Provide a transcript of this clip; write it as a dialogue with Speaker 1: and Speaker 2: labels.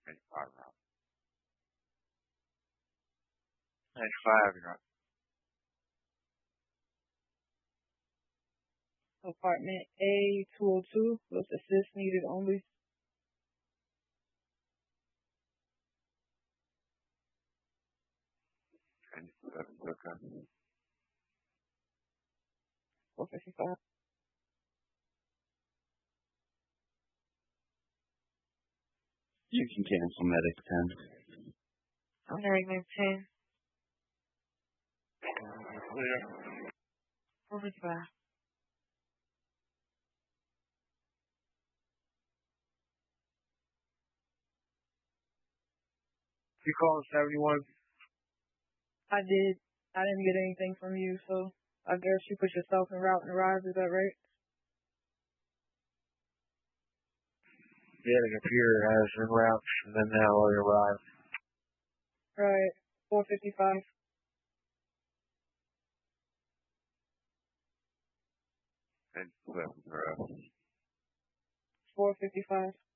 Speaker 1: And 5 round. 95, you're up.
Speaker 2: Apartment A202, with assist needed only.
Speaker 1: 97, okay.
Speaker 2: 455.
Speaker 3: You can cancel medic 10.
Speaker 2: I'm Eggman 10.
Speaker 1: Clear.
Speaker 2: 455.
Speaker 1: You called 71?
Speaker 2: I did. I didn't get anything from you, so I guess you put yourself en route and arrived. Is that right?
Speaker 1: Yeah, the computer has en route, and then now we arrive.
Speaker 2: Right. 455.
Speaker 1: And 7 for us.
Speaker 2: 455.